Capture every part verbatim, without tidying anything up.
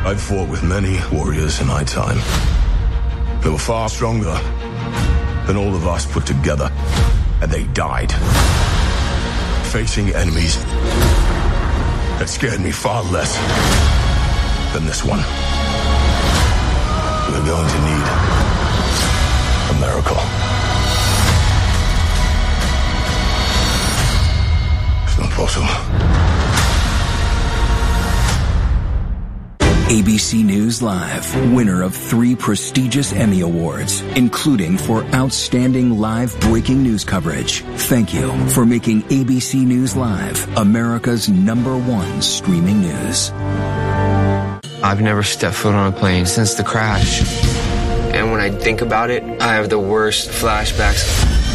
I've fought with many warriors in my time. They were far stronger than all of us put together, and they died facing enemies that scared me far less than this one. We're going to need a miracle. It's not possible. A B C News Live, winner of three prestigious Emmy Awards, including for outstanding live breaking news coverage. Thank you for making A B C News Live America's number one streaming news. I've never stepped foot on a plane since the crash. And when I think about it, I have the worst flashbacks.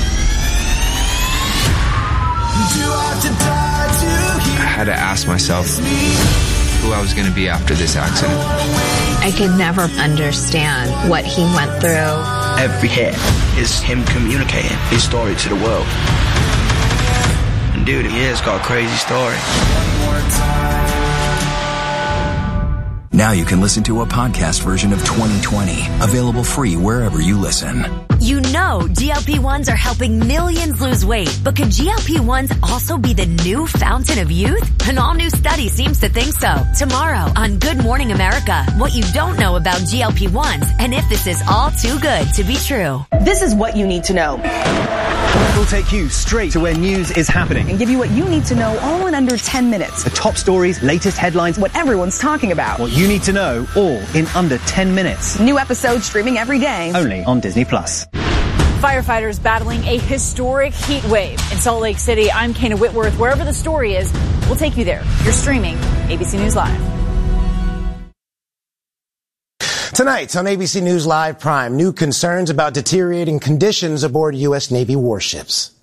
I had to ask myself who I was going to be after this accident. I could never understand what he went through. Every hit is him communicating his story to the world. And dude, he has got a crazy story. Now you can listen to a podcast version of twenty twenty, available free wherever you listen. You know G L P ones are helping millions lose weight, but could G L P ones also be the new fountain of youth? An all-new study seems to think so. Tomorrow on Good Morning America, what you don't know about G L P ones and if this is all too good to be true. This is what you need to know. We'll take you straight to where news is happening and give you what you need to know all in under ten minutes. The top stories, latest headlines, what everyone's talking about. What you need to know, all in under ten minutes. New episodes streaming every day. Only on Disney Plus. Firefighters battling a historic heat wave. In Salt Lake City, I'm Kana Whitworth. Wherever the story is, we'll take you there. You're streaming A B C News Live. Tonight on A B C News Live Prime, new concerns about deteriorating conditions aboard U S Navy warships.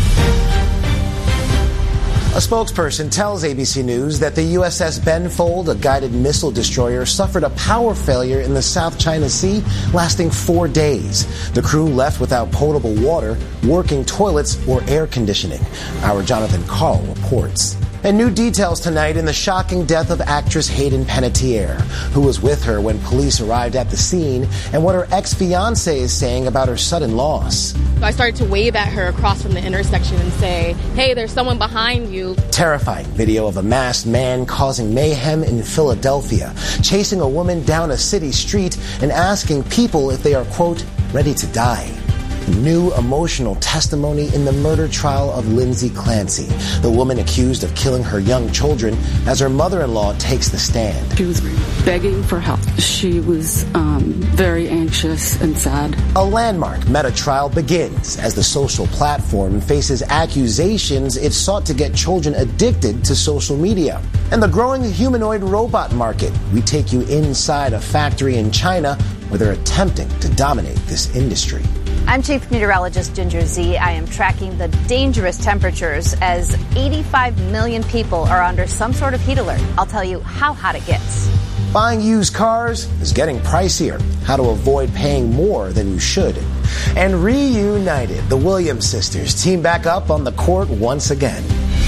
A spokesperson tells A B C News that the U S S Ben Fold, a guided missile destroyer, suffered a power failure in the South China Sea lasting four days. The crew left without potable water, working toilets, or air conditioning. Our Jonathan Carl reports. And new details tonight in the shocking death of actress Hayden Panettiere, who was with her when police arrived at the scene, and what her ex-fiancé is saying about her sudden loss. So I started to wave at her across from the intersection and say, hey, there's someone behind you. Terrifying video of a masked man causing mayhem in Philadelphia, chasing a woman down a city street and asking people if they are, quote, ready to die. New emotional testimony in the murder trial of Lindsay Clancy, the woman accused of killing her young children, as her mother-in-law takes the stand. She was begging for help. She was um, very anxious and sad. A landmark Meta trial begins as the social platform faces accusations it sought to get children addicted to social media. And the growing humanoid robot market. We take you inside a factory in China where they're attempting to dominate this industry. I'm Chief Meteorologist Ginger Zee. I am tracking the dangerous temperatures as eighty-five million people are under some sort of heat alert. I'll tell you how hot it gets. Buying used cars is getting pricier. How to avoid paying more than you should. And reunited, the Williams sisters team back up on the court once again.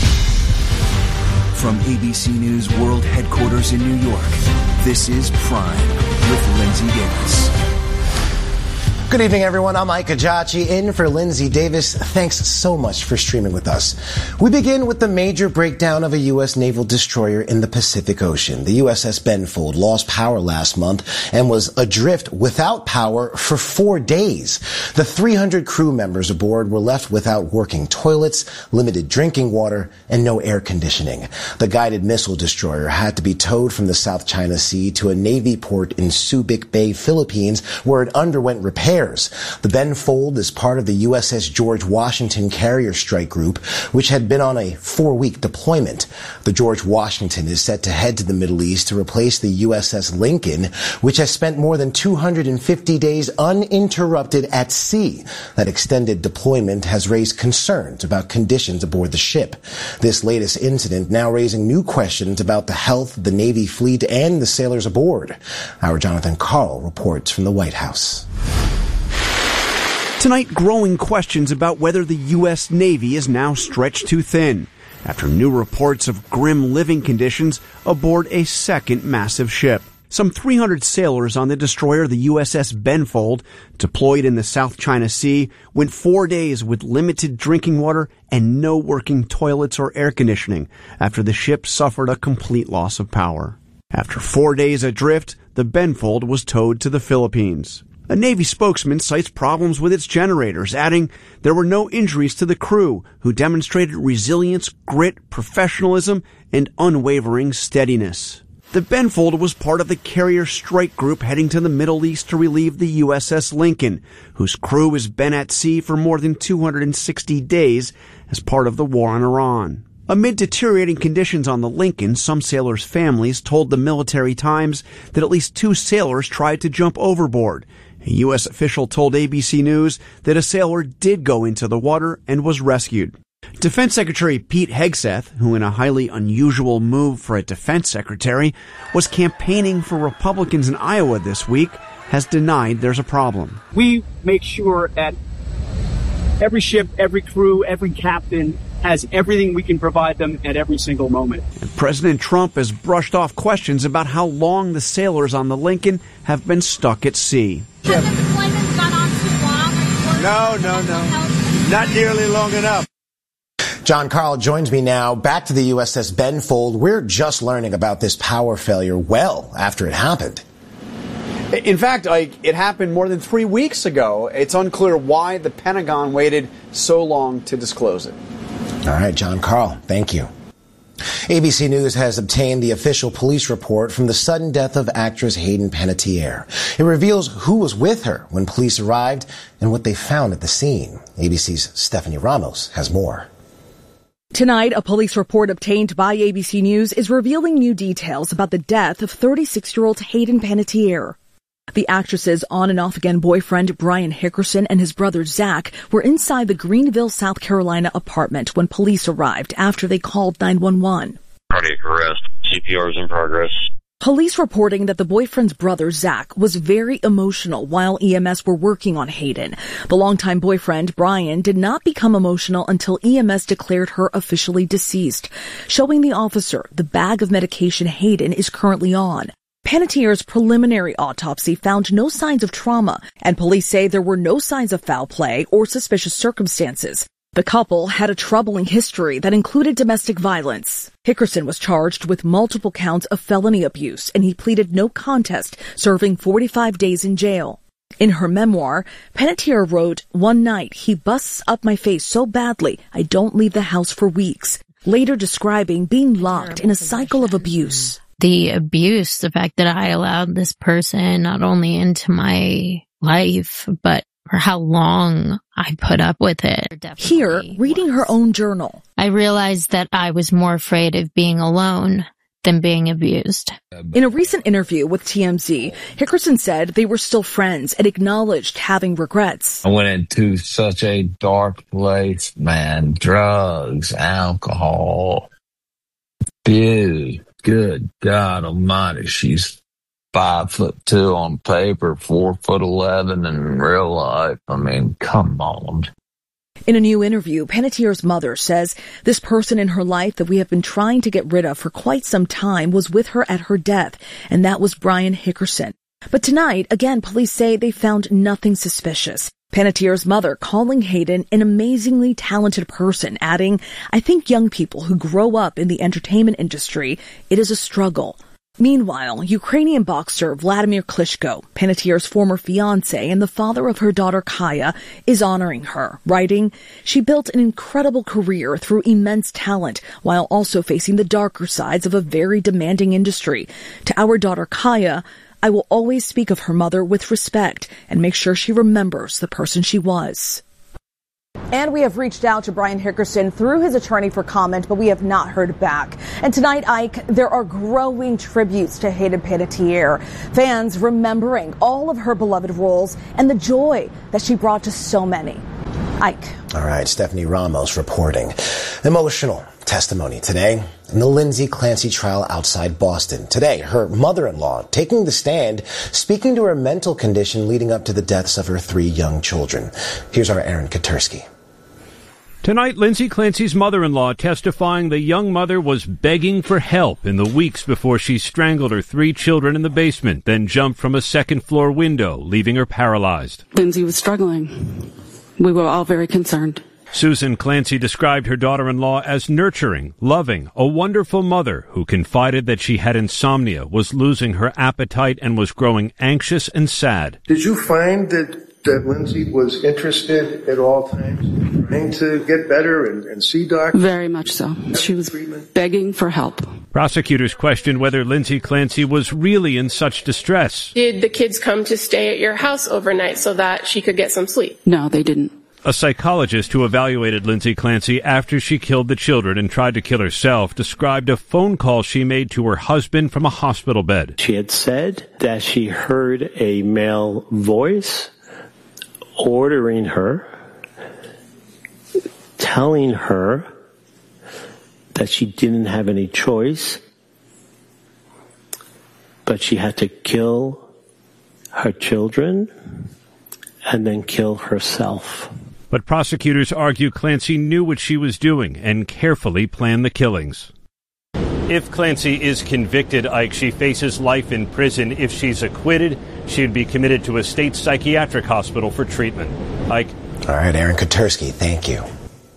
From A B C News World Headquarters in New York, this is Prime with Lindsay Davis. Good evening, everyone. I'm Mike Ajachi in for Lindsay Davis. Thanks so much for streaming with us. We begin with the major breakdown of a U S naval destroyer in the Pacific Ocean. The U S S Ben Fold lost power last month and was adrift without power for four days. The three hundred crew members aboard were left without working toilets, limited drinking water, and no air conditioning. The guided missile destroyer had to be towed from the South China Sea to a Navy port in Subic Bay, Philippines, where it underwent repairs. The Ben Fold is part of the U S S George Washington Carrier Strike Group, which had been on a four-week deployment. The George Washington is set to head to the Middle East to replace the U S S Lincoln, which has spent more than two hundred fifty days uninterrupted at sea. That extended deployment has raised concerns about conditions aboard the ship. This latest incident now raising new questions about the health of the Navy fleet and the sailors aboard. Our Jonathan Carl reports from the White House. Tonight, growing questions about whether the U S Navy is now stretched too thin after new reports of grim living conditions aboard a second massive ship. Some three hundred sailors on the destroyer, the U S S Benfold, deployed in the South China Sea, went four days with limited drinking water and no working toilets or air conditioning after the ship suffered a complete loss of power. After four days adrift, the Benfold was towed to the Philippines. A Navy spokesman cites problems with its generators, adding there were no injuries to the crew, who demonstrated resilience, grit, professionalism, and unwavering steadiness. The Benfold was part of the carrier strike group heading to the Middle East to relieve the U S S Lincoln, whose crew has been at sea for more than two hundred sixty days as part of the war on Iran. Amid deteriorating conditions on the Lincoln, some sailors' families told the Military Times that at least two sailors tried to jump overboard. A U S official told A B C News that a sailor did go into the water and was rescued. Defense Secretary Pete Hegseth, who in a highly unusual move for a defense secretary, was campaigning for Republicans in Iowa this week, has denied there's a problem. We make sure that every ship, every crew, every captain has everything we can provide them at every single moment. And President Trump has brushed off questions about how long the sailors on the Lincoln have been stuck at sea. Has the deployment gone on too long? No, no, no. Not nearly long enough. John Carl joins me now. Back to the U S S Benfold. We're just learning about this power failure well after it happened. In fact, like, it happened more than three weeks ago. It's unclear why the Pentagon waited so long to disclose it. All right, John Carl, thank you. A B C News has obtained the official police report from the sudden death of actress Hayden Panettiere. It reveals who was with her when police arrived and what they found at the scene. A B C's Stephanie Ramos has more. Tonight, a police report obtained by A B C News is revealing new details about the death of thirty-six-year-old Hayden Panettiere. The actress's on and off again boyfriend, Brian Hickerson, and his brother, Zach, were inside the Greenville, South Carolina apartment when police arrived after they called nine one one. Cardiac arrest. C P R is in progress. Police reporting that the boyfriend's brother, Zach, was very emotional while E M S were working on Hayden. The longtime boyfriend, Brian, did not become emotional until E M S declared her officially deceased, showing the officer the bag of medication Hayden is currently on. Panettiere's preliminary autopsy found no signs of trauma, and police say there were no signs of foul play or suspicious circumstances. The couple had a troubling history that included domestic violence. Hickerson was charged with multiple counts of felony abuse, and he pleaded no contest, serving forty-five days in jail. In her memoir, Panettiere wrote, "One night, he busts up my face so badly, I don't leave the house for weeks," later describing being locked in a cycle of abuse. The abuse, the fact that I allowed this person not only into my life, but for how long I put up with it. Here, reading her own journal. I realized that I was more afraid of being alone than being abused. In a recent interview with T M Z, Hickerson said they were still friends and acknowledged having regrets. I went into such a dark place, man. Drugs, alcohol. Dude, good God almighty, she's five foot two on paper, four foot eleven in real life. I mean, come on. In a new interview, Panettiere's mother says this person in her life that we have been trying to get rid of for quite some time was with her at her death, and that was Brian Hickerson. But tonight, again, police say they found nothing suspicious. Panettiere's mother calling Hayden an amazingly talented person, adding, "I think young people who grow up in the entertainment industry, it is a struggle." Meanwhile, Ukrainian boxer Vladimir Klitschko, Panettiere's former fiancé and the father of her daughter Kaya, is honoring her, writing, "She built an incredible career through immense talent while also facing the darker sides of a very demanding industry. To our daughter Kaya, I will always speak of her mother with respect and make sure she remembers the person she was." And we have reached out to Brian Hickerson through his attorney for comment, but we have not heard back. And tonight, Ike, there are growing tributes to Hayden Panettiere. Fans remembering all of her beloved roles and the joy that she brought to so many. Ike. All right, Stephanie Ramos reporting. Emotional testimony today in the Lindsay Clancy trial outside Boston. Today, her mother-in-law taking the stand, speaking to her mental condition leading up to the deaths of her three young children. Here's our Aaron Katursky. Tonight, Lindsay Clancy's mother-in-law testifying the young mother was begging for help in the weeks before she strangled her three children in the basement, then jumped from a second-floor window, leaving her paralyzed. Lindsay was struggling. We were all very concerned. Susan Clancy described her daughter-in-law as nurturing, loving, a wonderful mother who confided that she had insomnia, was losing her appetite, and was growing anxious and sad. Did you find that that Lindsay was interested at all times, trying to get better and, and see doctors? Very much so. She was begging for help. Prosecutors questioned whether Lindsay Clancy was really in such distress. Did the kids come to stay at your house overnight so that she could get some sleep? No, they didn't. A psychologist who evaluated Lindsay Clancy after she killed the children and tried to kill herself described a phone call she made to her husband from a hospital bed. She had said that she heard a male voice ordering her, telling her that she didn't have any choice, but she had to kill her children and then kill herself. But prosecutors argue Clancy knew what she was doing and carefully planned the killings. If Clancy is convicted, Ike, she faces life in prison. If she's acquitted, she would be committed to a state psychiatric hospital for treatment. Ike. All right, Aaron Katersky, thank you.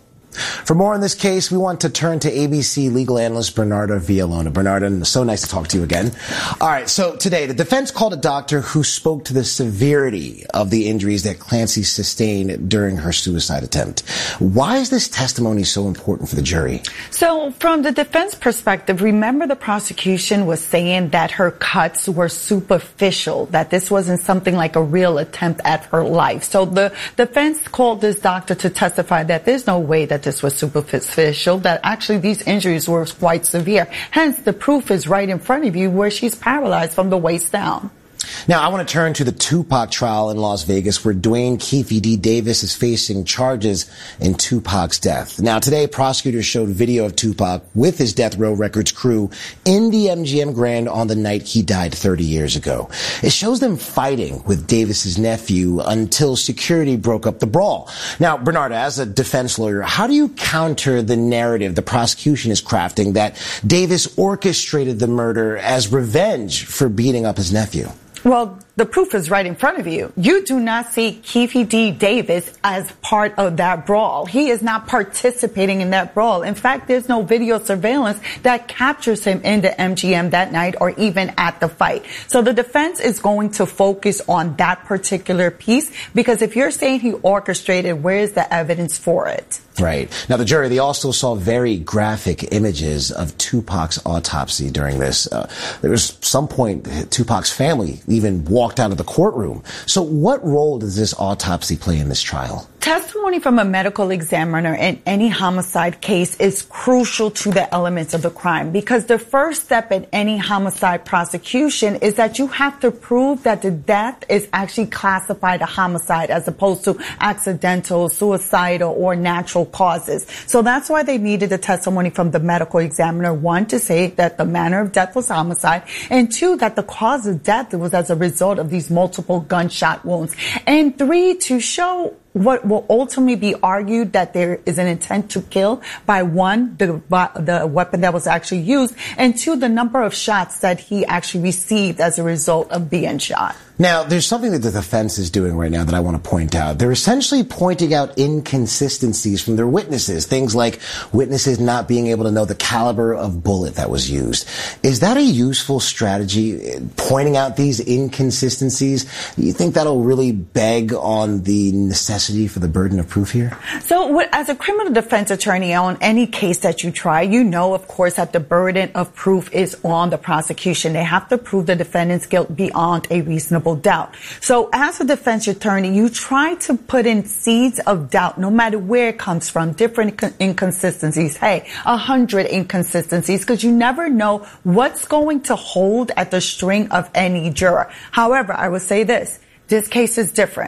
For more on this case, we want to turn to A B C legal analyst Bernarda Villalona. Bernarda, so nice to talk to you again. All right, so today, the defense called a doctor who spoke to the severity of the injuries that Clancy sustained during her suicide attempt. Why is this testimony so important for the jury? So, from the defense perspective, remember the prosecution was saying that her cuts were superficial, that this wasn't something like a real attempt at her life. So the defense called this doctor to testify that there's no way that this was superficial, that actually these injuries were quite severe. Hence, the proof is right in front of you where she's paralyzed from the waist down. Now, I want to turn to the Tupac trial in Las Vegas, where Dwayne Keefe D. Davis is facing charges in Tupac's death. Now, today, prosecutors showed video of Tupac with his Death Row Records crew in the M G M Grand on the night he died thirty years ago. It shows them fighting with Davis's nephew until security broke up the brawl. Now, Bernarda, as a defense lawyer, how do you counter the narrative the prosecution is crafting that Davis orchestrated the murder as revenge for beating up his nephew? Well, the proof is right in front of you. You do not see Keefe D. Davis as part of that brawl. He is not participating in that brawl. In fact, there's no video surveillance that captures him in the M G M that night or even at the fight. So the defense is going to focus on that particular piece, because if you're saying he orchestrated, where's the evidence for it? Right. Now, the jury, they also saw very graphic images of Tupac's autopsy during this. Uh, there was some point Tupac's family even walked out of the courtroom. So what role does this autopsy play in this trial? Testimony from a medical examiner in any homicide case is crucial to the elements of the crime, because the first step in any homicide prosecution is that you have to prove that the death is actually classified a homicide as opposed to accidental, suicidal, or natural causes. So that's why they needed the testimony from the medical examiner, one, to say that the manner of death was homicide, and two, that the cause of death was as a result of these multiple gunshot wounds, and three, to show what will ultimately be argued that there is an intent to kill by, one, the, the weapon that was actually used, and two, the number of shots that he actually received as a result of being shot. Now, there's something that the defense is doing right now that I want to point out. They're essentially pointing out inconsistencies from their witnesses, things like witnesses not being able to know the caliber of bullet that was used. Is that a useful strategy, pointing out these inconsistencies? Do you think that'll really beg on the necessity for the burden of proof here? So, as a criminal defense attorney on any case that you try, you know, of course, that the burden of proof is on the prosecution. They have to prove the defendant's guilt beyond a reasonable doubt. So as a defense attorney, you try to put in seeds of doubt, no matter where it comes from, different inconsistencies. Hey, a hundred inconsistencies, because you never know what's going to hold at the string of any juror. However, I would say this, this case is different.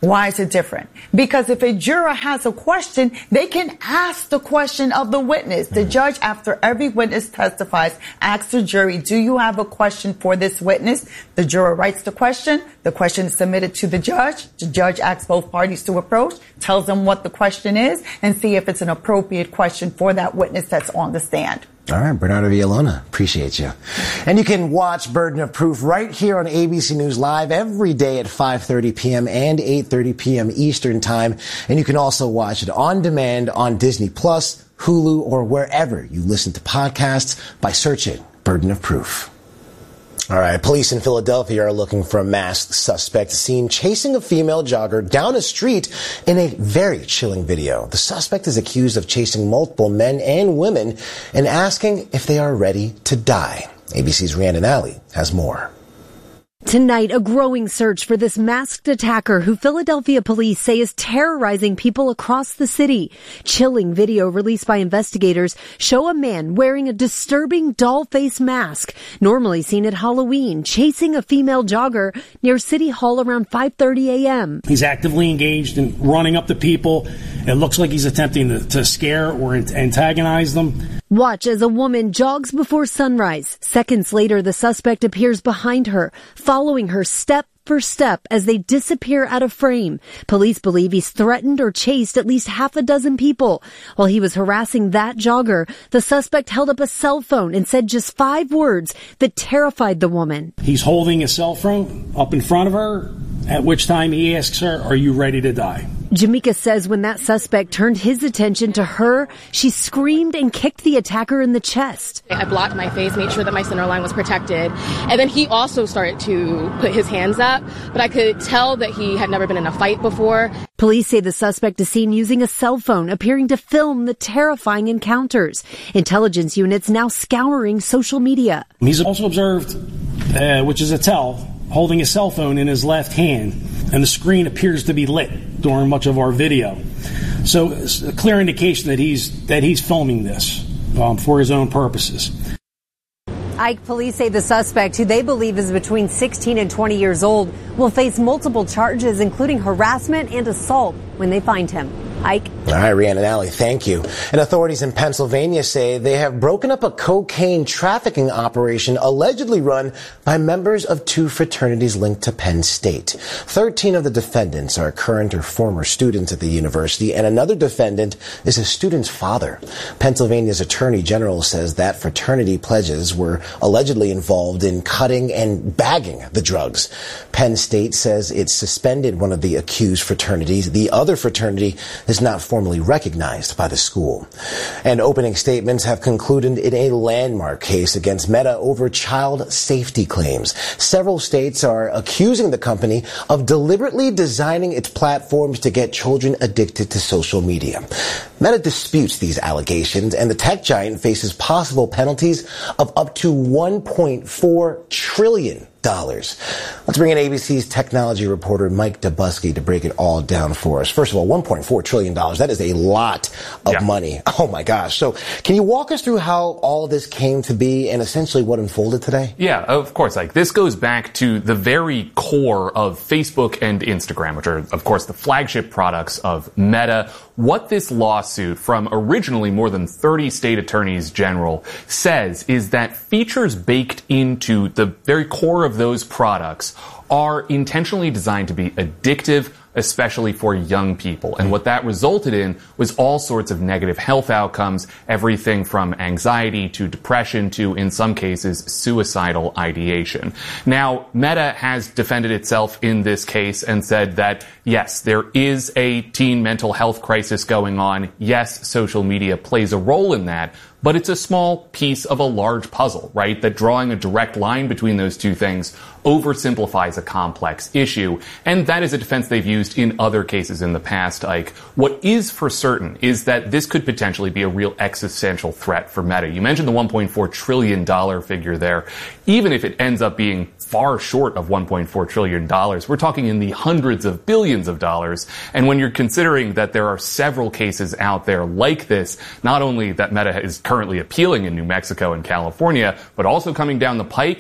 Why is it different? Because if a juror has a question, they can ask the question of the witness. The judge, after every witness testifies, asks the jury, do you have a question for this witness? The juror writes the question. The question is submitted to the judge. The judge asks both parties to approach, tells them what the question is, and see if it's an appropriate question for that witness that's on the stand. All right, Bernardo Villalona, appreciate you. And you can watch Burden of Proof right here on A B C News Live every day at five thirty p.m. and eight thirty p.m. Eastern Time. And you can also watch it on demand on Disney Plus, Hulu, or wherever you listen to podcasts by searching Burden of Proof. All right, police in Philadelphia are looking for a masked suspect seen chasing a female jogger down a street in a very chilling video. The suspect is accused of chasing multiple men and women and asking if they are ready to die. A B C's Rhiannon Alley has more. Tonight, a growing search for this masked attacker who Philadelphia police say is terrorizing people across the city. Chilling video released by investigators show a man wearing a disturbing doll face mask, normally seen at Halloween, chasing a female jogger near City Hall around five thirty a.m. He's actively engaged in running up to people. It looks like he's attempting to, to scare or antagonize them. Watch as a woman jogs before sunrise. Seconds later, the suspect appears behind her, following her step for step as they disappear out of frame. Police believe he's threatened or chased at least half a dozen people. While he was harassing that jogger, the suspect held up a cell phone and said just five words that terrified the woman. He's holding a cell phone up in front of her, at which time he asks her, "Are you ready to die?" Jamaica says when that suspect turned his attention to her, she screamed and kicked the attacker in the chest. I blocked my face, made sure that my center line was protected. And then he also started to put his hands up, but I could tell that he had never been in a fight before. Police say the suspect is seen using a cell phone, appearing to film the terrifying encounters. Intelligence units now scouring social media. He's also observed, uh, which is a tell, holding a cell phone in his left hand, and the screen appears to be lit during much of our video. So it's a clear indication that he's that he's filming this um, for his own purposes. Ike police say the suspect, who they believe is between sixteen and twenty years old, will face multiple charges, including harassment and assault, when they find him. Ike. All right, Rhiannon Alley, thank you. And authorities in Pennsylvania say they have broken up a cocaine trafficking operation allegedly run by members of two fraternities linked to Penn State. Thirteen of the defendants are current or former students at the university, and another defendant is a student's father. Pennsylvania's Attorney General says that fraternity pledges were allegedly involved in cutting and bagging the drugs. Penn State says it suspended one of the accused fraternities. The other fraternity is not formally recognized by the school. And opening statements have concluded in a landmark case against Meta over child safety claims. Several states are accusing the company of deliberately designing its platforms to get children addicted to social media. Meta disputes these allegations, and the tech giant faces possible penalties of up to one point four trillion dollars. Let's bring in A B C's technology reporter Mike Dubusky to break it all down for us. First of all, one point four trillion dollars. That is a lot of yeah. money. Oh my gosh. So can you walk us through how all this came to be and essentially what unfolded today? Yeah, of course. Like, this goes back to the very core of Facebook and Instagram, which are, of course, the flagship products of Meta. What this lawsuit from originally more than thirty state attorneys general says is that features baked into the very core of those products are intentionally designed to be addictive, especially for young people. And what that resulted in was all sorts of negative health outcomes, everything from anxiety to depression to, in some cases, suicidal ideation. Now, Meta has defended itself in this case and said that, yes, there is a teen mental health crisis going on. Yes, social media plays a role in that. But it's a small piece of a large puzzle, right? That drawing a direct line between those two things oversimplifies a complex issue. And that is a defense they've used in other cases in the past, Ike. What is for certain is that this could potentially be a real existential threat for Meta. You mentioned the one point four trillion dollars figure there. Even if it ends up being far short of one point four trillion dollars, we're talking in the hundreds of billions of dollars. And when you're considering that there are several cases out there like this, not only that Meta is currently appealing in New Mexico and California, but also coming down the pike,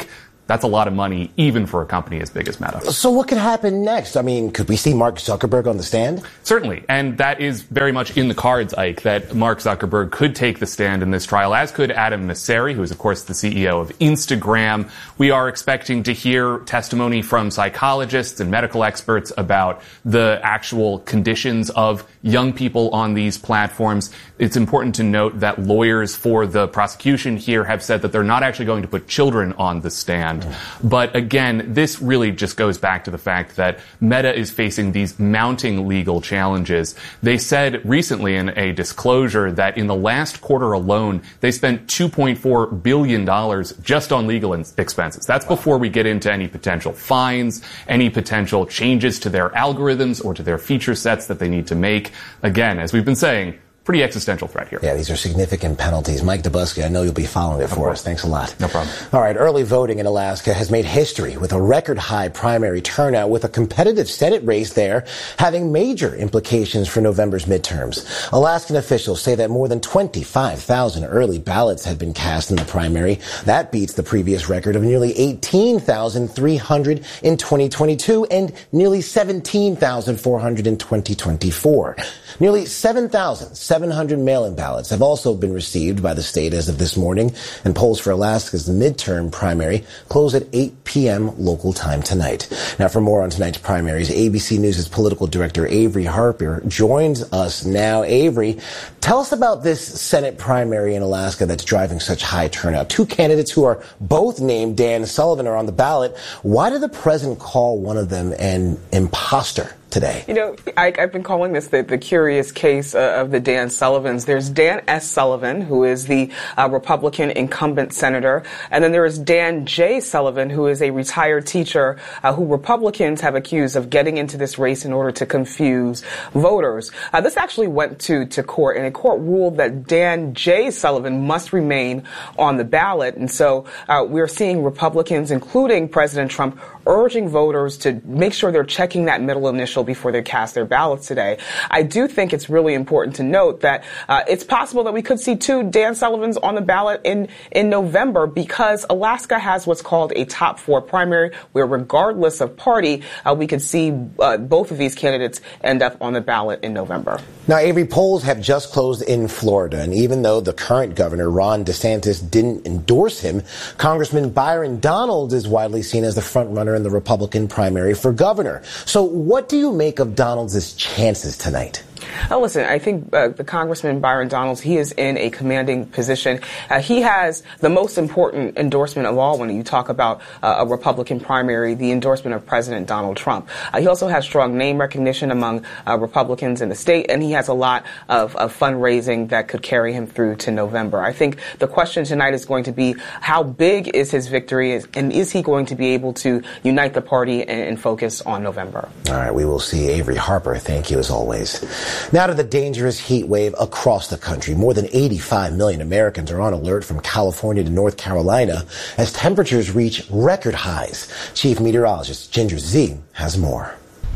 That's a lot of money, even for a company as big as Meta. So what could happen next? I mean, could we see Mark Zuckerberg on the stand? Certainly. And that is very much in the cards, Ike, that Mark Zuckerberg could take the stand in this trial, as could Adam Mosseri, who is, of course, the C E O of Instagram. We are expecting to hear testimony from psychologists and medical experts about the actual conditions of young people on these platforms. It's important to note that lawyers for the prosecution here have said that they're not actually going to put children on the stand. Mm. But again, this really just goes back to the fact that Meta is facing these mounting legal challenges. They said recently in a disclosure that in the last quarter alone, they spent two point four billion dollars just on legal expenses. That's wow. before we get into any potential fines, any potential changes to their algorithms or to their feature sets that they need to make. Again, as we've been saying, pretty existential threat here. Yeah, these are significant penalties. Mike Dobuski, I know you'll be following it for us. Thanks a lot. No problem. All right, early voting in Alaska has made history with a record high primary turnout, with a competitive Senate race there having major implications for November's midterms. Alaskan officials say that more than twenty-five thousand early ballots had been cast in the primary. That beats the previous record of nearly eighteen thousand three hundred in twenty twenty-two and nearly seventeen thousand four hundred in twenty twenty-four. Nearly seven thousand seven hundred mail-in ballots have also been received by the state as of this morning, and polls for Alaska's midterm primary close at eight p.m. local time tonight. Now, for more on tonight's primaries, A B C News' political director Avery Harper joins us now. Avery, tell us about this Senate primary in Alaska that's driving such high turnout. Two candidates who are both named Dan Sullivan are on the ballot. Why did the president call one of them an imposter today? You know, I, I've been calling this the, the curious case uh, of the Dan Sullivans. There's Dan S. Sullivan, who is the uh, Republican incumbent senator, and then there is Dan J. Sullivan, who is a retired teacher uh, who Republicans have accused of getting into this race in order to confuse voters. Uh, this actually went to, to court, and a court ruled that Dan J. Sullivan must remain on the ballot. And so uh, we're seeing Republicans, including President Trump, urging voters to make sure they're checking that middle initial before they cast their ballots today. I do think it's really important to note that uh, it's possible that we could see two Dan Sullivans on the ballot in, in November, because Alaska has what's called a top four primary, where regardless of party, uh, we could see uh, both of these candidates end up on the ballot in November. Now, Avery, polls have just closed in Florida, and even though the current governor, Ron DeSantis, didn't endorse him, Congressman Byron Donalds is widely seen as the front runner in the Republican primary for governor. So what do you make of Donalds' chances tonight? Oh, listen, I think uh, the Congressman Byron Donalds, he is in a commanding position. Uh, he has the most important endorsement of all when you talk about uh, a Republican primary, the endorsement of President Donald Trump. Uh, he also has strong name recognition among uh, Republicans in the state, and he has a lot of, of fundraising that could carry him through to November. I think the question tonight is going to be, how big is his victory, and is he going to be able to unite the party and, and focus on November? All right, we will see. Avery Harper, thank you as always. Now to the dangerous heat wave across the country. More than eighty-five million Americans are on alert from California to North Carolina as temperatures reach record highs. Chief Meteorologist Ginger Zee has more.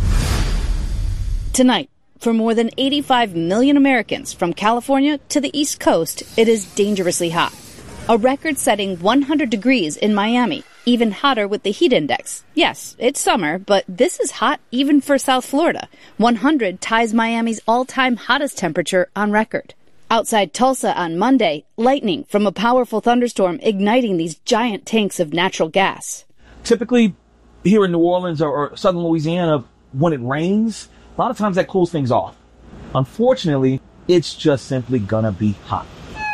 Tonight, for more than eighty-five million Americans from California to the East Coast, it is dangerously hot. A record-setting one hundred degrees in Miami. Even hotter with the heat index. Yes, it's summer, but this is hot even for South Florida. one hundred ties Miami's all-time hottest temperature on record. Outside Tulsa on Monday, lightning from a powerful thunderstorm igniting these giant tanks of natural gas. Typically, here in New Orleans or, or southern Louisiana, when it rains, a lot of times that cools things off. Unfortunately, it's just simply gonna be hot.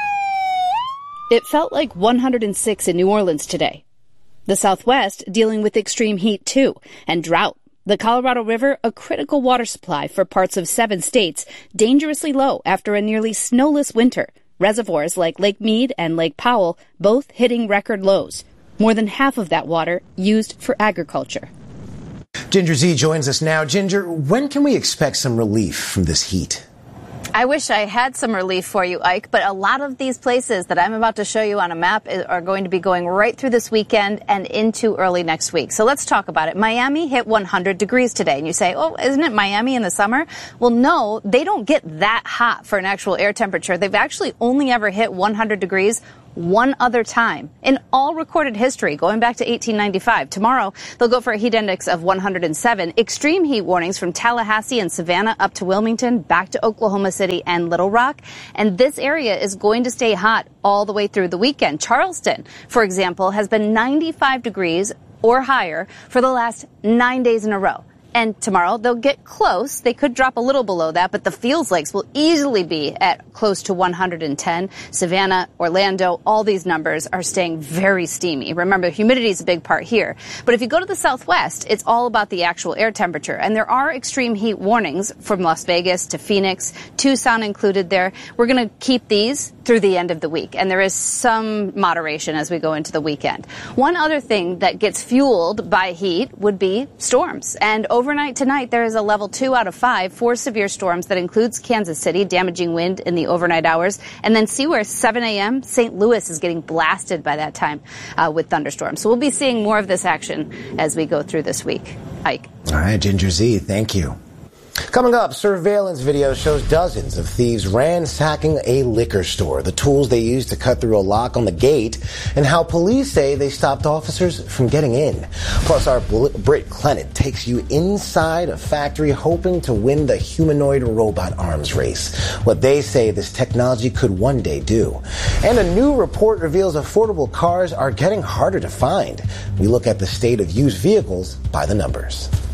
It felt like one hundred six in New Orleans today. The Southwest dealing with extreme heat, too, and drought. The Colorado River, a critical water supply for parts of seven states, dangerously low after a nearly snowless winter. Reservoirs like Lake Mead and Lake Powell both hitting record lows. More than half of that water used for agriculture. Ginger Zee joins us now. Ginger, when can we expect some relief from this heat? I wish I had some relief for you, Ike, but a lot of these places that I'm about to show you on a map are going to be going right through this weekend and into early next week. So let's talk about it. Miami hit one hundred degrees today. And you say, oh, isn't it Miami in the summer? Well, no, they don't get that hot for an actual air temperature. They've actually only ever hit one hundred degrees one other time in all recorded history, going back to eighteen ninety-five. Tomorrow, they'll go for a heat index of one hundred seven. Extreme heat warnings from Tallahassee and Savannah up to Wilmington, back to Oklahoma City and Little Rock. And this area is going to stay hot all the way through the weekend. Charleston, for example, has been ninety-five degrees or higher for the last nine days in a row. And tomorrow they'll get close. They could drop a little below that, but the Fields Lakes will easily be at close to one hundred ten. Savannah, Orlando, all these numbers are staying very steamy. Remember, humidity is a big part here. But if you go to the Southwest, it's all about the actual air temperature. And there are extreme heat warnings from Las Vegas to Phoenix, Tucson included there. We're going to keep these through the end of the week. And there is some moderation as we go into the weekend. One other thing that gets fueled by heat would be storms. And overnight tonight, there is a level two out of five for severe storms that includes Kansas City, damaging wind in the overnight hours. And then see where seven a.m. Saint Louis is getting blasted by that time uh, with thunderstorms. So we'll be seeing more of this action as we go through this week. Ike. All right, Ginger Z, thank you. Coming up, surveillance video shows dozens of thieves ransacking a liquor store, the tools they used to cut through a lock on the gate, and how police say they stopped officers from getting in. Plus, our Britt Clennett takes you inside a factory hoping to win the humanoid robot arms race, what they say this technology could one day do. And a new report reveals affordable cars are getting harder to find. We look at the state of used vehicles by the numbers.